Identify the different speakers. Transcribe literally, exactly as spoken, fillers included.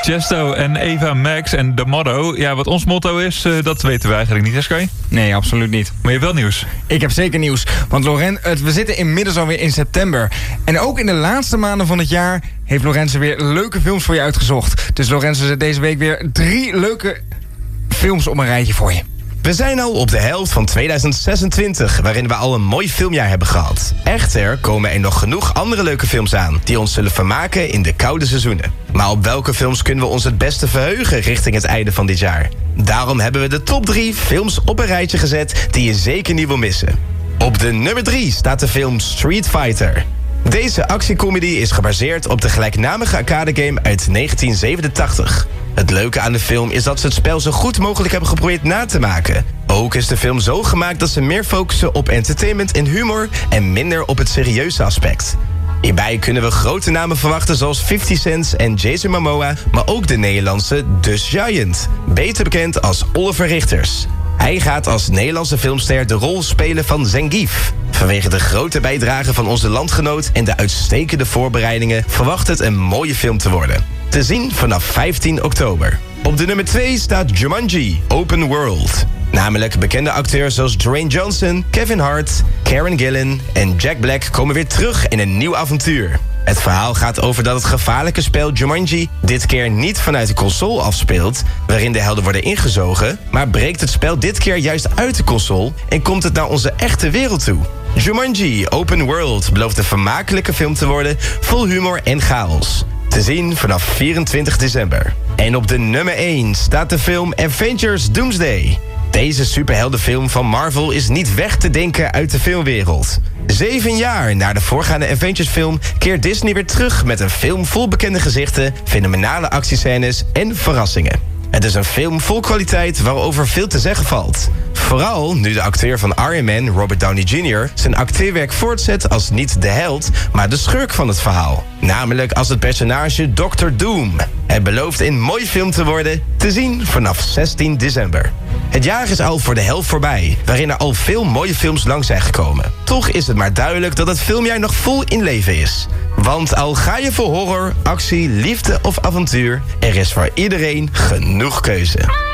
Speaker 1: Chesto en Eva Max en de motto. Ja, wat ons motto is, uh, dat weten we eigenlijk niet, hè Sky?
Speaker 2: Nee, absoluut niet.
Speaker 1: Maar je hebt wel nieuws.
Speaker 2: Ik heb zeker nieuws. Want Loren, we zitten inmiddels alweer in september. En ook in de laatste maanden van het jaar heeft Lorenze weer leuke films voor je uitgezocht. Dus Lorenze zet deze week weer drie leuke films op een rijtje voor je.
Speaker 3: We zijn al op de helft van tweeduizend zesentwintig, waarin we al een mooi filmjaar hebben gehad. Echter komen er nog genoeg andere leuke films aan, die ons zullen vermaken in de koude seizoenen. Maar op welke films kunnen we ons het beste verheugen richting het einde van dit jaar? Daarom hebben we de top drie films op een rijtje gezet die je zeker niet wil missen. Op de nummer drie staat de film Street Fighter. Deze actiecomedy is gebaseerd op de gelijknamige arcadegame uit negentien zevenentachtig. Het leuke aan de film is dat ze het spel zo goed mogelijk hebben geprobeerd na te maken. Ook is de film zo gemaakt dat ze meer focussen op entertainment en humor en minder op het serieuze aspect. Hierbij kunnen we grote namen verwachten zoals fifty Cent en Jason Momoa, maar ook de Nederlandse Dus Giant, beter bekend als Oliver Richters. Hij gaat als Nederlandse filmster de rol spelen van Zangief. Vanwege de grote bijdrage van onze landgenoot en de uitstekende voorbereidingen verwacht het een mooie film te worden. Te zien vanaf vijftien oktober. Op de nummer twee staat Jumanji, Open World. Namelijk bekende acteurs zoals Dwayne Johnson, Kevin Hart, Karen Gillan en Jack Black komen weer terug in een nieuw avontuur. Het verhaal gaat over dat het gevaarlijke spel Jumanji dit keer niet vanuit de console afspeelt, waarin de helden worden ingezogen, maar breekt het spel dit keer juist uit de console en komt het naar onze echte wereld toe. Jumanji Open World belooft een vermakelijke film te worden, vol humor en chaos. Te zien vanaf vierentwintig december. En op de nummer één staat de film Avengers Doomsday. Deze superheldenfilm van Marvel is niet weg te denken uit de filmwereld. Zeven jaar na de voorgaande Avengers-film keert Disney weer terug met een film vol bekende gezichten, fenomenale actiescènes en verrassingen. Het is een film vol kwaliteit waarover veel te zeggen valt. Vooral nu de acteur van Iron Man, Robert Downey junior, zijn acteerwerk voortzet als niet de held, maar de schurk van het verhaal. Namelijk als het personage doctor Doom. Het belooft een mooi film te worden, te zien vanaf zestien december. Het jaar is al voor de helft voorbij, waarin er al veel mooie films langs zijn gekomen. Toch is het maar duidelijk dat het filmjaar nog vol in leven is. Want al ga je voor horror, actie, liefde of avontuur, er is voor iedereen genoeg keuze.